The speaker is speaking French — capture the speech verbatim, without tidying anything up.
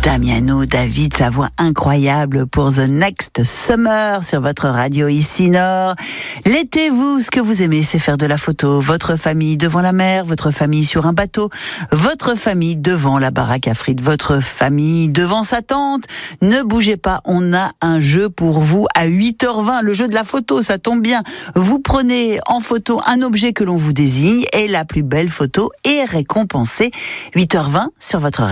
Damiano David, sa voix incroyable pour The Next Summer sur votre radio ici Nord. L'été, vous, ce que vous aimez, c'est faire de la photo. Votre famille devant la mer, votre famille sur un bateau, votre famille devant la baraque à frites, votre famille devant sa tente. Ne bougez pas, on a un jeu pour vous à huit heures vingt, le jeu de la photo, ça tombe bien. Vous prenez en photo un objet que l'on vous désigne et la plus belle photo est récompensée. huit heures vingt sur votre radio.